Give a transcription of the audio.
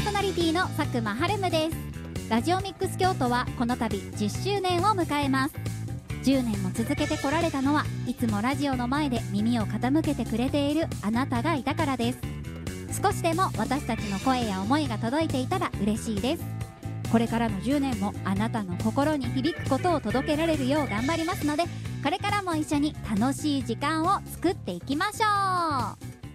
ーソナリティの佐久間はるむです。ラジオミックス京都はこの度10周年を迎えます。10年も続けてこられたのは、いつもラジオの前で耳を傾けてくれているあなたがいたからです。少しでも私たちの声や思いが届いていたら嬉しいです。これからの10年もあなたの心に響くことを届けられるよう頑張りますので、これからも一緒に楽しい時間を作っていきましょう。